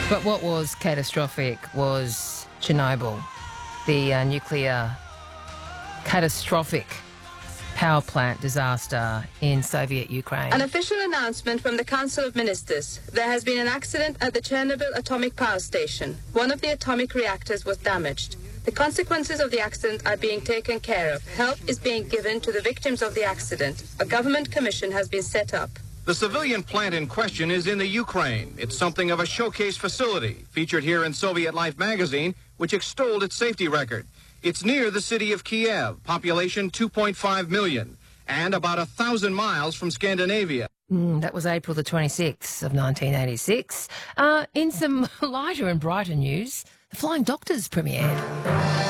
But what was catastrophic was Chernobyl, the nuclear catastrophic power plant disaster in Soviet Ukraine. An official announcement from the Council of Ministers. There has been an accident at the Chernobyl atomic power station. One of the atomic reactors was damaged. The consequences of the accident are being taken care of. Help is being given to the victims of the accident. A government commission has been set up. The civilian plant in question is in the Ukraine. It's something of a showcase facility, featured here in Soviet Life magazine, which extolled its safety record. It's near the city of Kiev, population 2.5 million, and about 1,000 miles from Scandinavia. That was April the 26th of 1986. In some lighter and brighter news, The Flying Doctors premiered.